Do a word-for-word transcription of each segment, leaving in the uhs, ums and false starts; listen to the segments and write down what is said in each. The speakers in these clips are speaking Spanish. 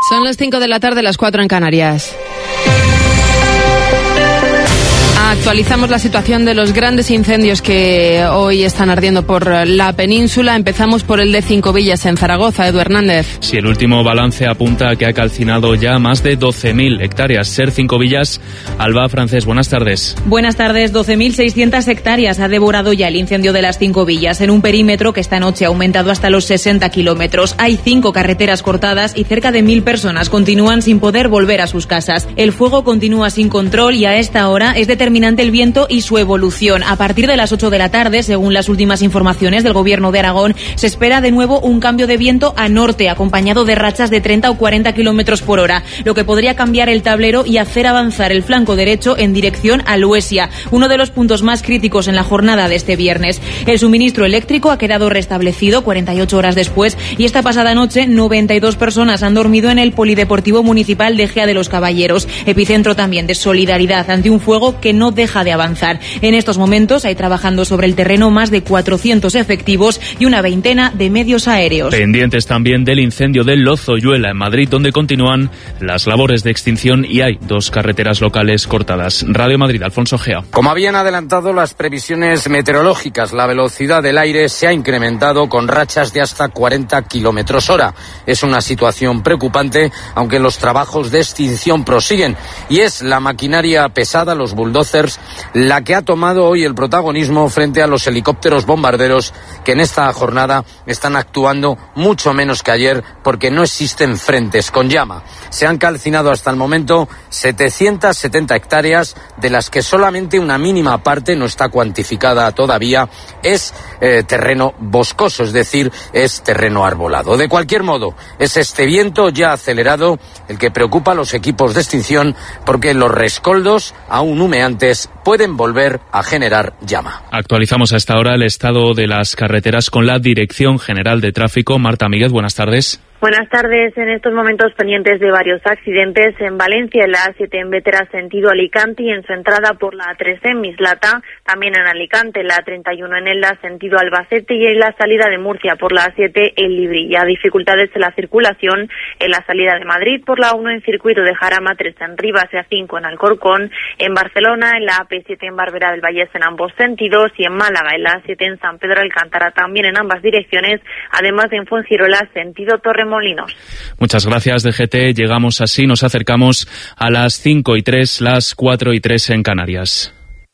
Son las cinco de la tarde, las cuatro en Canarias. Actualizamos la situación de los grandes incendios que hoy están ardiendo por la península. Empezamos por el de Cinco Villas en Zaragoza. Edu Hernández. Sí, el último balance apunta a que ha calcinado ya más de doce mil hectáreas. Ser Cinco Villas. Alba Francés, buenas tardes. Buenas tardes. doce mil seiscientas hectáreas ha devorado ya el incendio de las Cinco Villas en un perímetro que esta noche ha aumentado hasta los sesenta kilómetros. Hay cinco carreteras cortadas y cerca de mil personas continúan sin poder volver a sus casas. El fuego continúa sin control y a esta hora es determinante el viento y su evolución. A partir de las ocho de la tarde, según las últimas informaciones del Gobierno de Aragón, se espera de nuevo un cambio de viento a norte, acompañado de rachas de treinta o cuarenta kilómetros por hora, lo que podría cambiar el tablero y hacer avanzar el flanco derecho en dirección a Luesia, uno de los puntos más críticos en la jornada de este viernes. El suministro eléctrico ha quedado restablecido cuarenta y ocho horas después y esta pasada noche noventa y dos personas han dormido en el Polideportivo Municipal de Ejea de los Caballeros, epicentro también de solidaridad ante un fuego que no deja de avanzar. En estos momentos hay trabajando sobre el terreno más de cuatrocientos efectivos y una veintena de medios aéreos. Pendientes también del incendio del Lozoyuela en Madrid, donde continúan las labores de extinción y hay dos carreteras locales cortadas. Radio Madrid, Alfonso Gea. Como habían adelantado las previsiones meteorológicas, la velocidad del aire se ha incrementado con rachas de hasta cuarenta kilómetros hora. Es una situación preocupante, aunque los trabajos de extinción prosiguen, y es la maquinaria pesada, los bulldozers, la que ha tomado hoy el protagonismo frente a los helicópteros bombarderos que en esta jornada están actuando mucho menos que ayer porque no existen frentes con llama. Se han calcinado hasta el momento setecientas setenta hectáreas, de las que solamente una mínima parte, no está cuantificada todavía, es eh, terreno boscoso, es decir, es terreno arbolado. De cualquier modo, es este viento ya acelerado el que preocupa a los equipos de extinción, porque los rescoldos aún humeantes pueden volver a generar llama. Actualizamos a esta hora el estado de las carreteras con la Dirección General de Tráfico. Marta Míguez, buenas tardes. Buenas tardes. En estos momentos pendientes de varios accidentes en Valencia, en la A siete en Vétera sentido Alicante y en su entrada por la A tres en Mislata, también en Alicante, la A treinta y uno en Elda sentido Albacete y en la salida de Murcia por la A siete en Librilla. Dificultades en la circulación en la salida de Madrid por la uno en circuito de Jarama, tres en Rivas y A cinco en Alcorcón, en Barcelona, en la A P siete en Barberá del Vallés en ambos sentidos y en Málaga, en la A siete en San Pedro de Alcántara también en ambas direcciones, además de en Fuengirola sentido Torremolinos. Muchas gracias, D G T. Llegamos así, nos acercamos a las cinco y tres, las cuatro y tres en Canarias.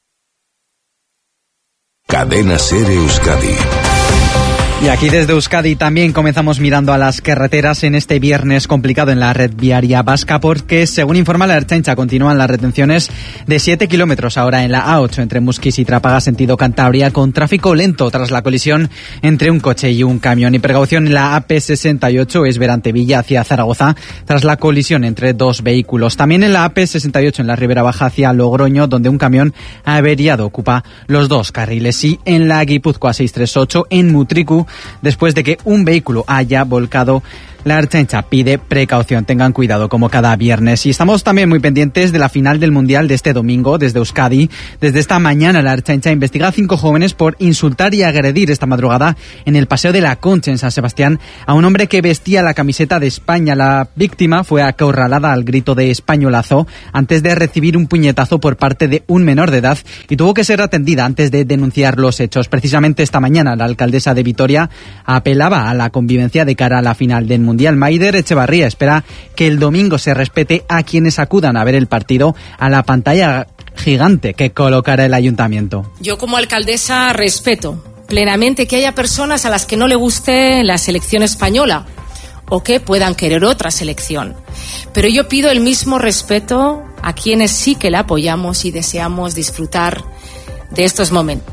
Cadena SER Euskadi. Y aquí desde Euskadi también comenzamos mirando a las carreteras en este viernes complicado en la red viaria vasca, porque según informa la Ertzaintza continúan las retenciones de siete kilómetros ahora en la A ocho entre Musquis y Trápaga sentido Cantabria, con tráfico lento tras la colisión entre un coche y un camión, y precaución en la A P sesenta y ocho es Berantevilla hacia Zaragoza tras la colisión entre dos vehículos. También en la A P sesenta y ocho en la Ribera Baja hacia Logroño, donde un camión averiado ocupa los dos carriles, y en la Guipúzcoa seiscientos treinta y ocho en Mutriku, después de que un vehículo haya volcado. La Ertzaintza pide precaución, tengan cuidado como cada viernes. Y estamos también muy pendientes de la final del Mundial de este domingo desde Euskadi. Desde esta mañana la Ertzaintza investiga a cinco jóvenes por insultar y agredir esta madrugada en el Paseo de la Concha en San Sebastián a un hombre que vestía la camiseta de España. La víctima fue acorralada al grito de españolazo antes de recibir un puñetazo por parte de un menor de edad y tuvo que ser atendida antes de denunciar los hechos. Precisamente esta mañana la alcaldesa de Vitoria apelaba a la convivencia de cara a la final del Mundial. Maider Echevarría espera que el domingo se respete a quienes acudan a ver el partido a la pantalla gigante que colocará el ayuntamiento. Yo como alcaldesa respeto plenamente que haya personas a las que no le guste la selección española o que puedan querer otra selección. Pero yo pido el mismo respeto a quienes sí que la apoyamos y deseamos disfrutar de estos momentos.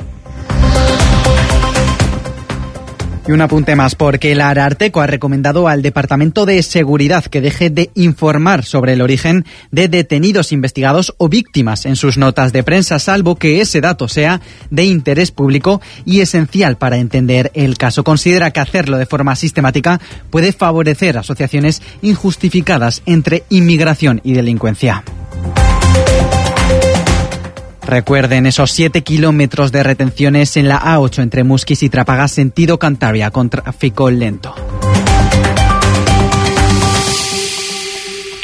Y un apunte más, porque el Ararteko ha recomendado al Departamento de Seguridad que deje de informar sobre el origen de detenidos investigados o víctimas en sus notas de prensa, salvo que ese dato sea de interés público y esencial para entender el caso. Considera que hacerlo de forma sistemática puede favorecer asociaciones injustificadas entre inmigración y delincuencia. Recuerden esos siete kilómetros de retenciones en la A ocho entre Musquis y Trápaga sentido Cantabria con tráfico lento.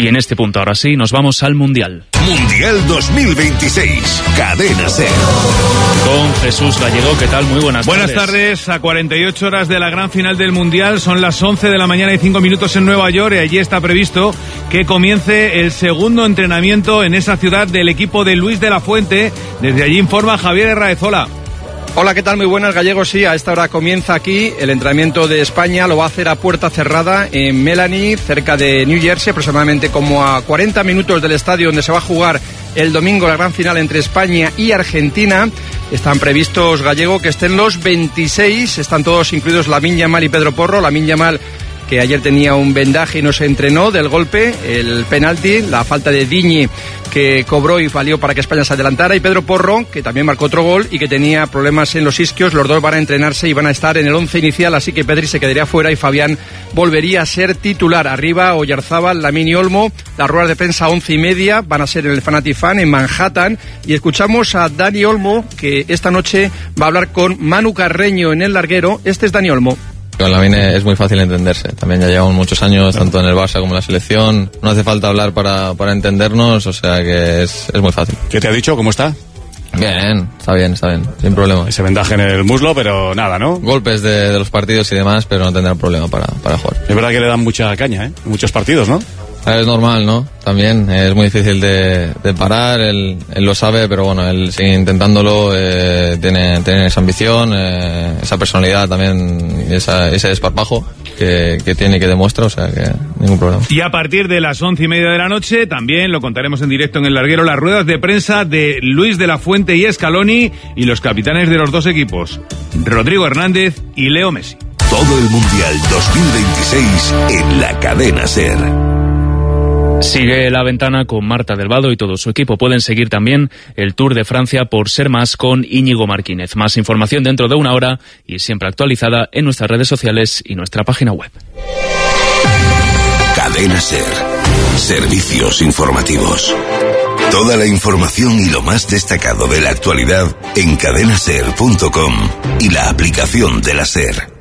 Y en este punto, ahora sí, nos vamos al Mundial. Mundial dos mil veintiséis, Cadena SER. Con Jesús Gallego, ¿qué tal? Muy buenas, buenas tardes. Buenas tardes, a cuarenta y ocho horas de la gran final del Mundial, son las once de la mañana y cinco minutos en Nueva York, y allí está previsto que comience el segundo entrenamiento en esa ciudad del equipo de Luis de la Fuente. Desde allí informa Javier Herraezola. Hola, ¿qué tal? Muy buenas, Gallego. Sí, a esta hora comienza aquí el entrenamiento de España. Lo va a hacer a puerta cerrada en Melanie, cerca de New Jersey, aproximadamente como a cuarenta minutos del estadio donde se va a jugar el domingo la gran final entre España y Argentina. Están previstos, Gallego, que estén los veintiséis. Están todos incluidos Lamine Yamal y Pedro Porro. Lamine Yamal, que ayer tenía un vendaje y no se entrenó del golpe, el penalti, la falta de Digne que cobró y valió para que España se adelantara, y Pedro Porro, que también marcó otro gol y que tenía problemas en los isquios. Los dos van a entrenarse y van a estar en el once inicial, así que Pedri se quedaría fuera y Fabián volvería a ser titular. Arriba, Oyarzábal, Lamine y Olmo. Las ruedas de prensa once y media van a ser en el Fanatic Fan en Manhattan, y escuchamos a Dani Olmo, que esta noche va a hablar con Manu Carreño en el larguero. Este es Dani Olmo. Con Lamine es muy fácil entenderse. También ya llevamos muchos años, tanto en el Barça como en la selección. No hace falta hablar para, para entendernos, o sea que es, es muy fácil. ¿Qué te ha dicho? ¿Cómo está? Bien, está bien, está bien, sin problema. Ese vendaje en el muslo, pero nada, ¿no? Golpes de, de los partidos y demás, pero no tendrá problema para, para jugar. Es verdad que le dan mucha caña, ¿eh? Muchos partidos, ¿no? Es normal, ¿no? También es muy difícil de, de parar, él, él lo sabe, pero bueno, él sigue intentándolo, eh, tiene, tiene esa ambición, eh, esa personalidad también, esa, ese desparpajo que, que tiene y que demuestra, o sea que ningún problema. Y a partir de las once y media de la noche, también lo contaremos en directo en el larguero, las ruedas de prensa de Luis de la Fuente y Scaloni y los capitanes de los dos equipos, Rodrigo Hernández y Leo Messi. Todo el Mundial dos mil veintiséis en la Cadena SER. Sigue La Ventana con Marta del Vado y todo su equipo. Pueden seguir también el Tour de Francia por Ser Más con Íñigo Martínez. Más información dentro de una hora y siempre actualizada en nuestras redes sociales y nuestra página web. Cadena SER. Servicios informativos. Toda la información y lo más destacado de la actualidad en cadena ser punto com y la aplicación de la SER.